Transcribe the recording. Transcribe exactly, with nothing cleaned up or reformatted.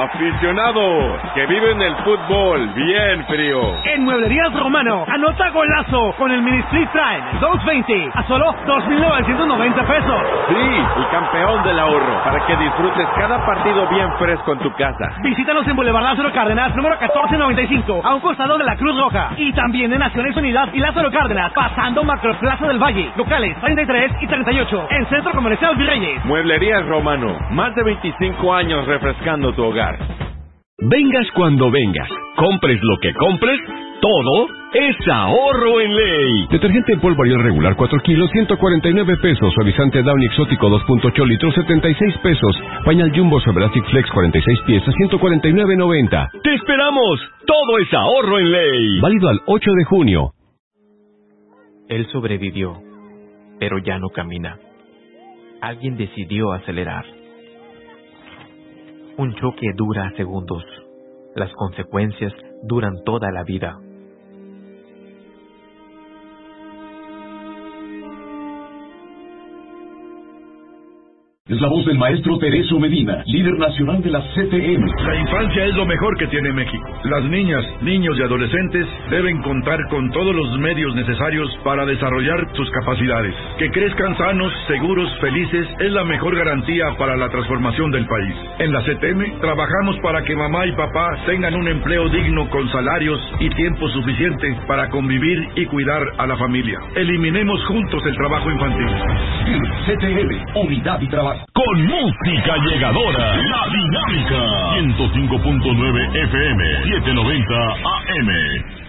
Aficionados que viven el fútbol bien frío. En Mueblerías Romano, anota golazo con el Mini Split Prime doscientos veinte a solo dos mil novecientos noventa pesos. Sí, el campeón del ahorro, para que disfrutes cada partido bien fresco en tu casa. Visítanos en Boulevard Lázaro Cárdenas, número catorce noventa y cinco, a un costado de la Cruz Roja. Y también en Naciones Unidas y Lázaro Cárdenas, pasando Macroplaza del Valle. Locales treinta y tres y treinta y ocho, en Centro Comercial Virreyes. Mueblerías Romano, más de veinticinco años refrescando tu hogar. Vengas cuando vengas, compres lo que compres, todo es ahorro en Ley. Detergente en polvo Ariel regular cuatro kilos, ciento cuarenta y nueve pesos. Suavizante Downy exótico dos punto ocho litros, setenta y seis pesos. Pañal Jumbo Soberatic Flex cuarenta y seis piezas, ciento cuarenta y nueve noventa. ¡Te esperamos! Todo es ahorro en Ley. Válido al ocho de junio. Él sobrevivió, pero ya no camina. Alguien decidió acelerar. Un choque dura segundos. Las consecuencias duran toda la vida. Es la voz del maestro Tereso Medina, líder nacional de la C T M. La infancia es lo mejor que tiene México. Las niñas, niños y adolescentes deben contar con todos los medios necesarios para desarrollar sus capacidades. Que crezcan sanos, seguros, felices, es la mejor garantía para la transformación del país. En la C T M trabajamos para que mamá y papá tengan un empleo digno con salarios y tiempo suficiente para convivir y cuidar a la familia. Eliminemos juntos el trabajo infantil. C T M, unidad y trabajo. Con música llegadora, La Dinámica, ciento cinco punto nueve F M, setecientos noventa A M.